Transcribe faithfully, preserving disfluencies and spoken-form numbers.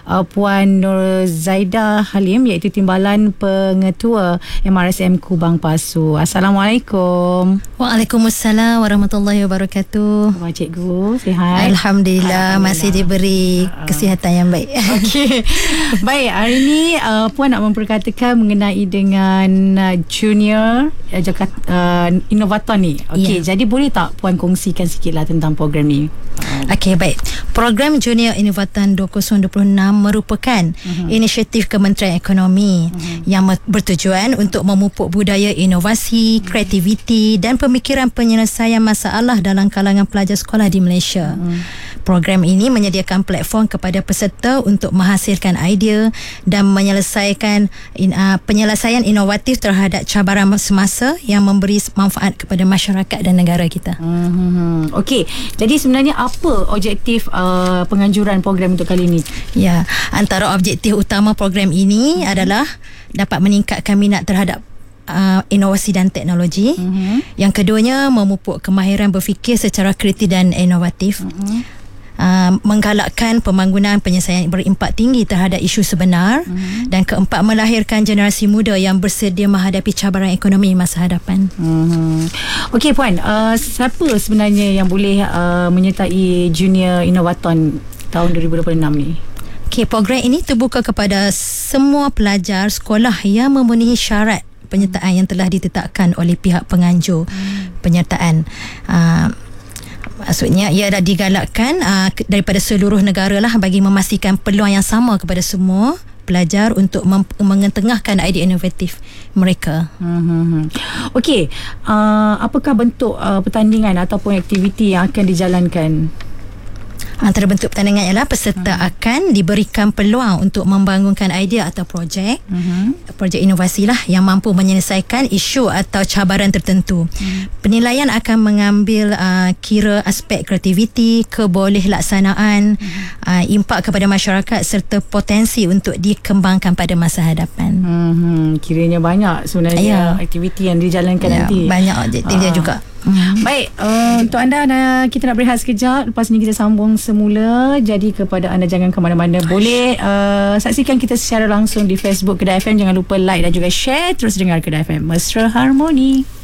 uh, Puan Nur Zaidah Halim, iaitu Timbalan Pengetua M R S M Kubang Pasu. Assalamualaikum. Waalaikumsalam warahmatullahi wabarakatuh. Wah, cikgu sihat? Alhamdulillah, Alhamdulillah. Masih diberi uh, kesihatan yang baik. Okey. Baik, hari ini uh, Puan nak memperkatakan mengenai dengan uh, Junior uh, Jakarta uh, Inovaton ni. Okey, yeah. Jadi boleh tak Puan kongsikan sikitlah tentang program ni? Okey, baik. Program Junior Inovaton dua ribu dua puluh enam merupakan uh-huh. inisiatif Kementerian Ekonomi uh-huh. yang bertujuan untuk memupuk budaya inovasi, uh-huh. kreativiti dan pemikiran penyelesaian masalah dalam kalangan pelajar sekolah di Malaysia. Uh-huh. Program ini menyediakan platform kepada peserta untuk menghasilkan idea dan menyelesaikan in, uh, penyelesaian inovatif terhadap cabaran semasa yang memberi manfaat kepada masyarakat dan negara kita. Uh-huh. Okey, jadi sebenarnya apa objektif uh, penganjuran program untuk kali ini? Ya, antara objektif utama program ini uh-huh. adalah dapat meningkatkan minat terhadap Uh, inovasi dan teknologi. Uh-huh. Yang keduanya, memupuk kemahiran berfikir secara kreatif dan inovatif. Uh-huh. Uh, menggalakkan pembangunan penyelesaian berimpak tinggi terhadap isu sebenar. Uh-huh. Dan keempat, melahirkan generasi muda yang bersedia menghadapi cabaran ekonomi masa hadapan. Uh-huh. Okey Puan, uh, siapa sebenarnya yang boleh uh, menyertai Junior Inovaton tahun dua ribu dua puluh enam ni? Okey, program ini terbuka kepada semua pelajar sekolah yang memenuhi syarat penyertaan yang telah ditetapkan oleh pihak penganjur hmm. penyertaan. Uh, maksudnya ia dah digalakkan uh, daripada seluruh negara lah bagi memastikan peluang yang sama kepada semua pelajar untuk mem- mengetengahkan idea inovatif mereka. Hmm. Okey, uh, apakah bentuk uh, pertandingan ataupun aktiviti yang akan dijalankan? Antara bentuk pertandingan ialah peserta hmm. akan diberikan peluang untuk membangunkan idea atau projek hmm. projek inovasi lah yang mampu menyelesaikan isu atau cabaran tertentu. Hmm. Penilaian akan mengambil uh, kira aspek kreativiti, kebolehkelaksanaan, hmm. uh, impak kepada masyarakat serta potensi untuk dikembangkan pada masa hadapan. Hmm. Kiranya banyak sebenarnya ya. aktiviti yang dijalankan ya, nanti. Banyak objektifnya uh. juga. Hmm. Baik, uh, untuk anda, anda kita nak berehat sekejap. Lepas ni kita sambung semula. Jadi kepada anda, jangan ke mana-mana. Boleh uh, saksikan kita secara langsung di Facebook Kedah F M. Jangan lupa like dan juga share. Terus dengar Kedah F M, Mesra Harmoni.